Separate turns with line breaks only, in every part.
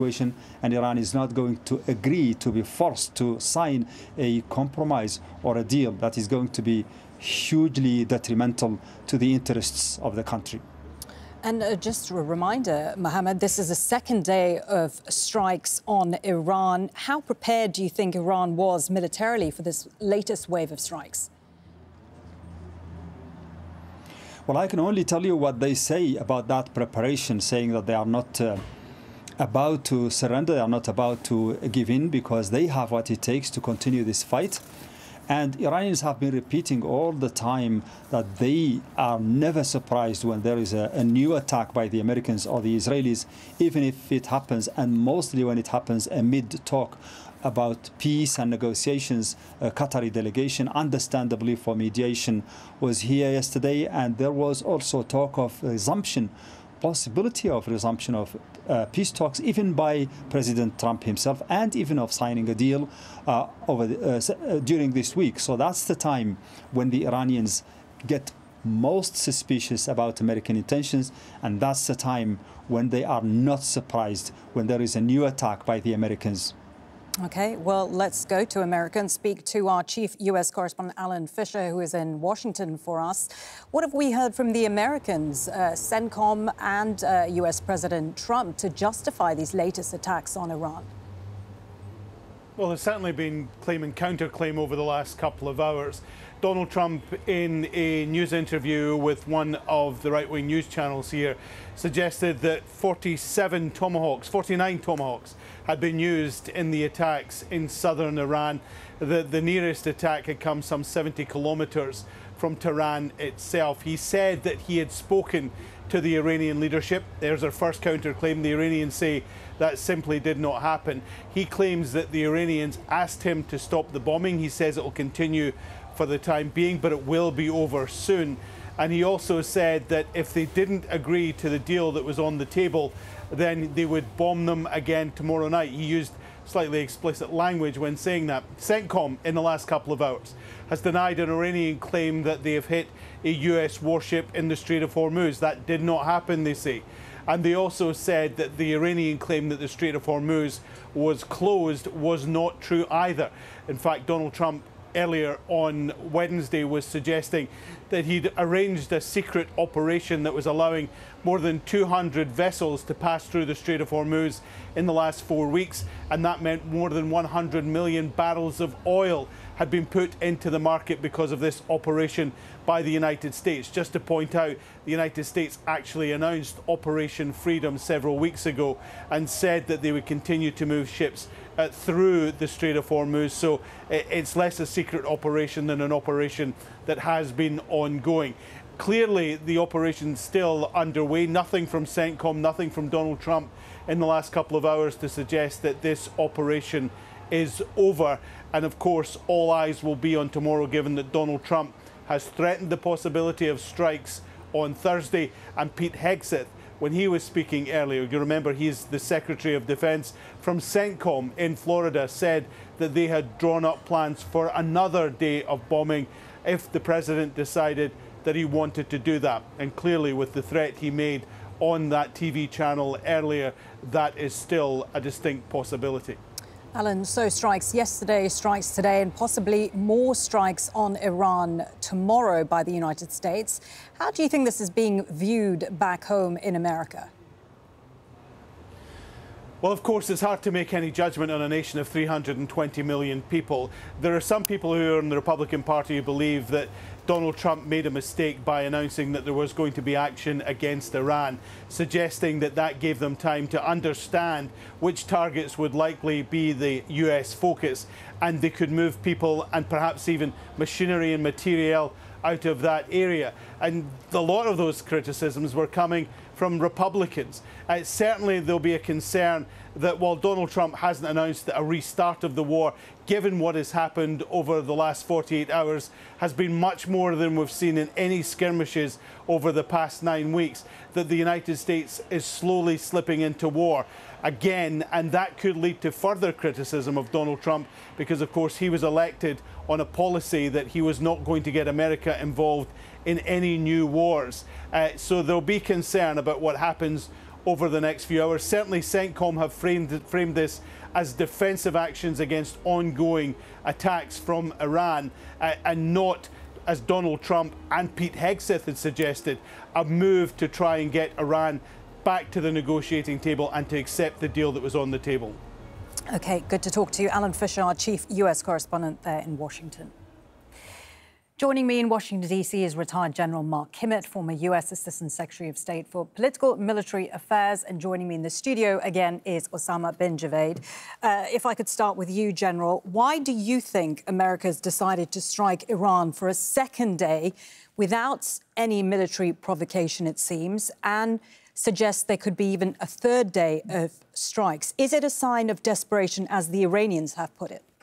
and Iran is not going to agree to be forced to sign a compromise or a deal that is going to be hugely detrimental to the interests of the country.
And just a reminder, Mohammed, this is the second day of strikes on Iran. How prepared do you think Iran was militarily for this latest wave of strikes?
Well, I can only tell you what they say about that preparation, saying that they are not about to surrender, they are not about to give in, because they have what it takes to continue this fight. And Iranians have been repeating all the time that they are never surprised when there is a new attack by the Americans or the Israelis, even if it happens, and mostly when it happens amid talk about peace and negotiations. A Qatari delegation, understandably for mediation, was here yesterday, and there was also talk of possibility of resumption of peace talks, even by President Trump himself, and even of signing a deal during this week. So that's the time when the Iranians get most suspicious about American intentions, and that's the time when they are not surprised when there is a new attack by the Americans.
OK, well, let's go to America and speak to our chief U.S. correspondent, Alan Fisher, who is in Washington for us. What have we heard from the Americans, CENTCOM and U.S. President Trump, to justify these latest attacks on Iran?
Well, there's certainly been claim and counterclaim over the last couple of hours. Donald Trump, in a news interview with one of the right-wing news channels here, suggested that 49 Tomahawks had been used in the attacks in southern Iran. The nearest attack had come some 70 kilometres from Tehran itself. He said that he had spoken to the Iranian leadership. There's our first counterclaim. The Iranians say that simply did not happen. He claims that the Iranians asked him to stop the bombing. He says it will continue for the time being, but it will be over soon. And he also said that if they didn't agree to the deal that was on the table, then they would bomb them again tomorrow night. He used slightly explicit language when saying that. CENTCOM, in the last couple of hours, has denied an Iranian claim that they have hit a US warship in the Strait of Hormuz. That did not happen, they say. And they also said that the Iranian claim that the Strait of Hormuz was closed was not true either. In fact, Donald Trump earlier on Wednesday was suggesting that he'd arranged a secret operation that was allowing more than 200 vessels to pass through the Strait of Hormuz in the last 4 weeks, and that meant more than 100 million barrels of oil had been put into the market because of this operation by the United States. Just to point out, the United States actually announced Operation Freedom several weeks ago and said that they would continue to move ships through the Strait of Hormuz. So it's less a secret operation than an operation that has been ongoing. Clearly, the operation's still underway. Nothing from CENTCOM, nothing from Donald Trump in the last couple of hours to suggest that this operation is over. And of course, all eyes will be on tomorrow, given that Donald Trump has threatened the possibility of strikes on Thursday. And Pete Hegseth, when he was speaking earlier, you remember he's the Secretary of Defense from CENTCOM in Florida, said that they had drawn up plans for another day of bombing if the president decided that he wanted to do that. And clearly, with the threat he made on that TV channel earlier, that is still a distinct possibility.
Alan, so strikes yesterday, strikes today, and possibly more strikes on Iran tomorrow by the United States. How do you think this is being viewed back home in America?
Well, of course, it's hard to make any judgment on a nation of 320 million people. There are some people who are in the Republican Party who believe that Donald Trump made a mistake by announcing that there was going to be action against Iran, suggesting that that gave them time to understand which targets would likely be the US focus, and they could move people and perhaps even machinery and materiel out of that area. And a lot of those criticisms were coming from Republicans. Certainly there'll be a concern that while Donald Trump hasn't announced a restart of the war, given what has happened over the last 48 hours, has been much more than we've seen in any skirmishes over the past 9 weeks, that the United States is slowly slipping into war again, and that could lead to further criticism of Donald Trump because, of course, he was elected on a policy that he was not going to get America involved in any new wars. So there'll be concern about what happens over the next few hours. Certainly CENTCOM have framed this as defensive actions against ongoing attacks from Iran, and not, as Donald Trump and Pete Hegseth had suggested, a move to try and get Iran back to the negotiating table and to accept the deal that was on the table.
OK, good to talk to you. Alan Fisher, our chief US correspondent there in Washington. Joining me in Washington, D.C. is retired General Mark Kimmitt, former U.S. Assistant Secretary of State for Political and Military Affairs. And joining me in the studio again is Osama bin Javaid. If I could start with you, General, why do you think America's decided to strike Iran for a second day without any military provocation, it seems, and suggests there could be even a third day of strikes? Is it a sign of desperation, as the Iranians have put it?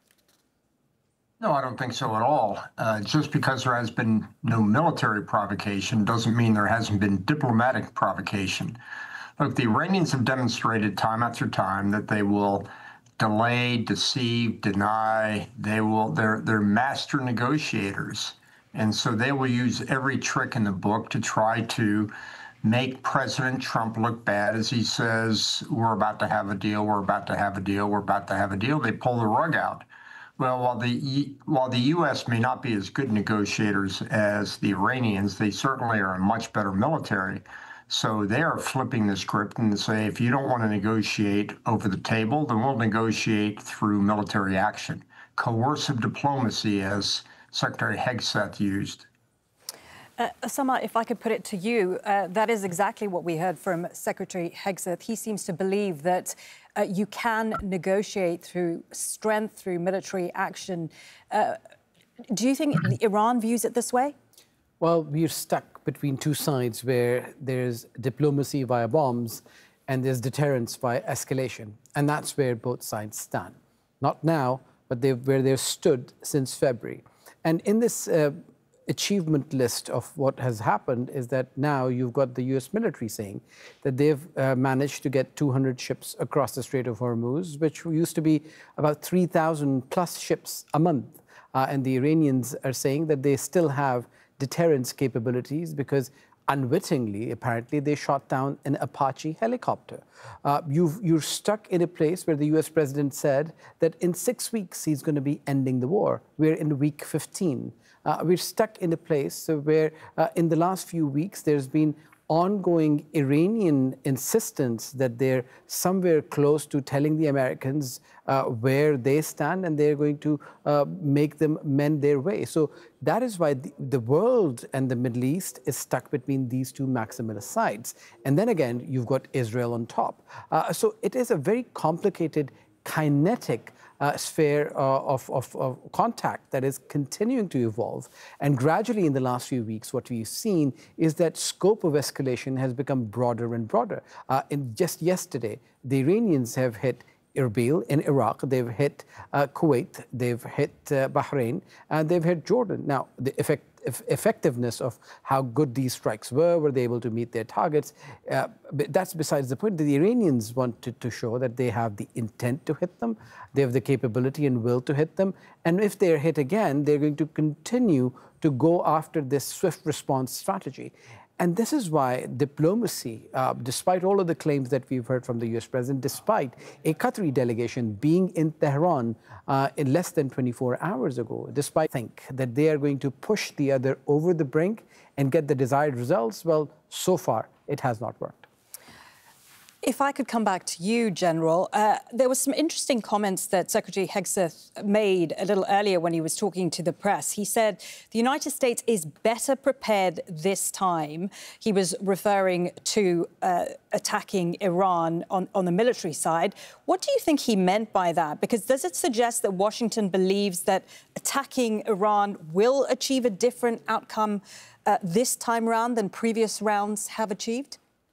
No, I don't think so at all. Just because there has been no military provocation doesn't mean there hasn't been diplomatic provocation. Look, the Iranians have demonstrated time after time that they will delay, deceive, deny. They're master negotiators. And so they will use every trick in the book to try to make President Trump look bad as he says, we're about to have a deal, we're about to have a deal, we're about to have a deal. They pull the rug out. Well, while the U.S. may not be as good negotiators as the Iranians, they certainly are a much better military. So they are flipping the script and say, if you don't want to negotiate over the table, then we'll negotiate through military action. Coercive diplomacy, as Secretary Hegseth used.
Osama, if I could put it to you, that is exactly what we heard from Secretary Hegseth. He seems to believe that you can negotiate through strength, through military action. Do you think Iran views it this way?
Well, we're stuck between two sides where there's diplomacy via bombs and there's deterrence via escalation. And that's where both sides stand. Not now, but where they've stood since February. And in this achievement list of what has happened is that now you've got the U.S. military saying that they've managed to get 200 ships across the Strait of Hormuz, which used to be about 3,000 plus ships a month. And the Iranians are saying that they still have deterrence capabilities because unwittingly, apparently, they shot down an Apache helicopter. You're stuck in a place where the U.S. president said that in 6 weeks he's going to be ending the war. We're in week 15. We're stuck in a place where in the last few weeks there's been ongoing Iranian insistence that they're somewhere close to telling the Americans where they stand and they're going to make them mend their way. So that is why the world and the Middle East is stuck between these two maximalist sides. And then again, you've got Israel on top. So it is a very complicated, kinetic sphere of contact that is continuing to evolve. And gradually in the last few weeks, what we've seen is that scope of escalation has become broader and broader. Just yesterday, the Iranians have hit Erbil in Iraq, they've hit Kuwait, they've hit Bahrain, and they've hit Jordan. Now, the effectiveness of how good these strikes were they able to meet their targets? That's besides the point. The Iranians wanted to show that they have the intent to hit them, they have the capability and will to hit them, and if they're hit again, they're going to continue to go after this swift response strategy. And this is why diplomacy, despite all of the claims that we've heard from the U.S. president, despite a Qatari delegation being in Tehran in less than 24 hours ago, despite think that they are going to push the other over the brink and get the desired results, well, so far it has not worked.
If I could come back to you, General, there were some interesting comments that Secretary Hegseth made a little earlier when he was talking to the press. He said the United States is better prepared this time. He was referring to attacking Iran on the military side. What do you think he meant by that? Because does it suggest that Washington believes that attacking Iran will achieve a different outcome this time round than previous rounds have achieved?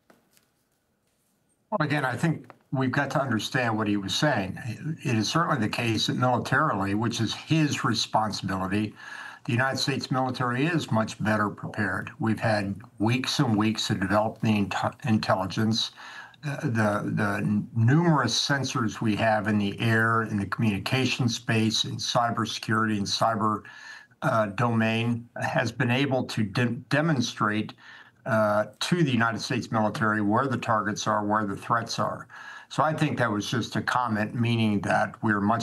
Well, again, I think we've got to understand what he was saying. It is certainly the case that militarily, which is his responsibility, the United States military is much better prepared. We've had weeks and weeks to develop the intelligence. The numerous sensors we have in the air, in the communication space, in cybersecurity and cyber domain has been able to demonstrate to the United States military where the targets are, where the threats are. So I think that was just a comment, meaning that we're much